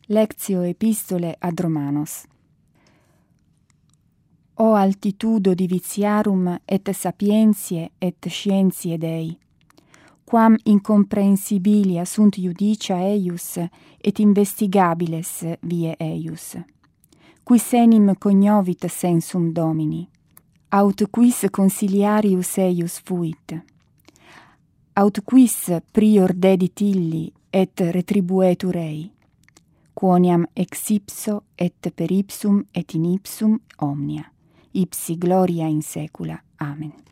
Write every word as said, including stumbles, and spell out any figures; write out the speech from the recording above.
Lectio epistole ad Romanos. O altitudo divitiarum et sapientiae et scientiae Dei, quam incomprehensibilia sunt judicia eius et investigabiles vie eius, quis enim cognovit sensum Domini, aut quis consiliarius eius fuit, aut quis prior dedit illi et retribuetur ei, quoniam ex ipso et per ipsum et in ipsum omnia, ipsi gloria in saecula. Amen.